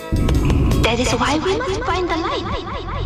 That is why we must find the light.